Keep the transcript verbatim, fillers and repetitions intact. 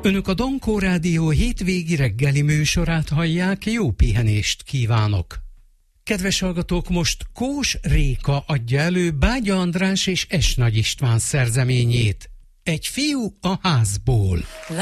Önök a Dankó Rádió hétvégi reggeli műsorát hallják, jó pihenést kívánok! Kedves hallgatók, most Kós Réka adja elő Bágya András és Es Nagy István szerzeményét. Egy fiú a házból.